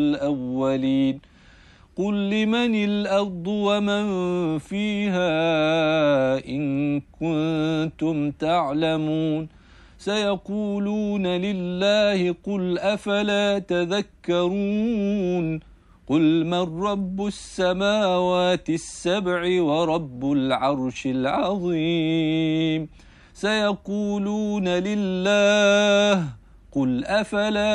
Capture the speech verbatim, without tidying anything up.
الأولين قل لمن الأرض ومن فيها إن كنتم تعلمون سيقولون لله قل أفلا تذكرون قل من رب السماوات السبع ورب العرش العظيم سيقولون لله قل أفلا